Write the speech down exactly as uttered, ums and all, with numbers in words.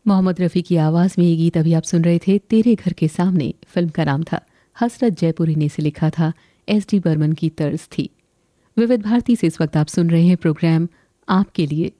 मोहम्मद रफ़ी की आवाज़ में ये गीत अभी आप सुन रहे थे तेरे घर के सामने। फिल्म का नाम था। हसरत जयपुरी ने इसे लिखा था। एस डी बर्मन की तर्ज थी। विविध भारती से इस वक्त आप सुन रहे हैं प्रोग्राम आपके लिए